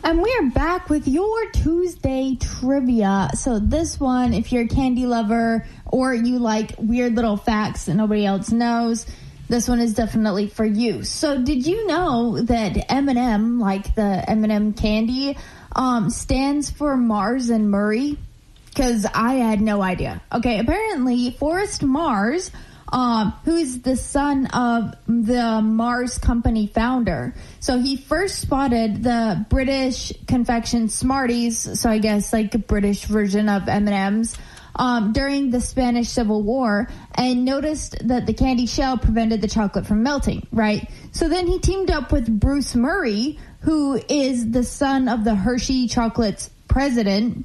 And we're back with your Tuesday trivia. So this one, if you're a candy lover or you like weird little facts that nobody else knows, this one is definitely for you. So did you know that M&M, like the M&M candy, stands for Mars and Murray? Because I had no idea. Okay, apparently Forrest Mars, who is the son of the Mars Company founder. So he first spotted the British confection Smarties, so I guess like a British version of M&M's, during the Spanish Civil War, and noticed that the candy shell prevented the chocolate from melting, right? So then he teamed up with Bruce Murray, who is the son of the Hershey Chocolate president,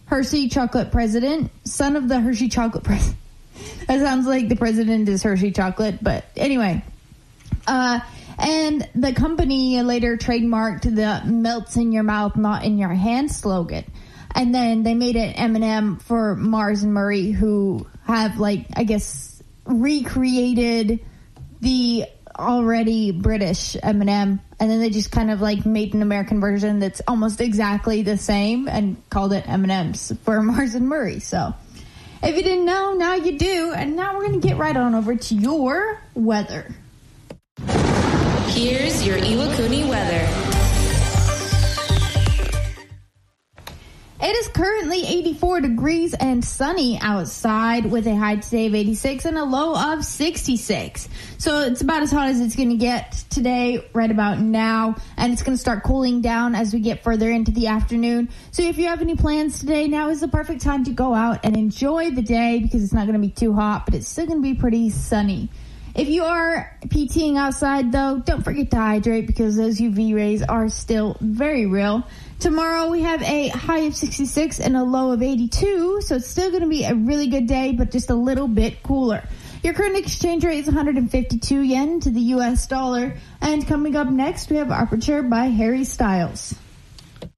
son of the Hershey Chocolate president. That sounds like the president is Hershey Chocolate, but anyway. And the company later trademarked the melts in your mouth, not in your hand slogan. And then they made it M&M for Mars and Murray, who have, like, I guess, recreated the already British M&M. And then they just kind of, like, made an American version that's almost exactly the same and called it M&M's for Mars and Murray. So if you didn't know, now you do. And now we're going to get right on over to your weather. Here's your Iwakuni weather. It is currently 84 degrees and sunny outside with a high today of 86 and a low of 66. So it's about as hot as it's going to get today right about now. And it's going to start cooling down as we get further into the afternoon. So if you have any plans today, now is the perfect time to go out and enjoy the day because it's not going to be too hot, but it's still going to be pretty sunny. If you are PTing outside, though, don't forget to hydrate because those UV rays are still very real. Tomorrow we have a high of 66 and a low of 82, so it's still going to be a really good day, but just a little bit cooler. Your current exchange rate is 152 yen to the U.S. dollar. And coming up next, we have Aperture by Harry Styles.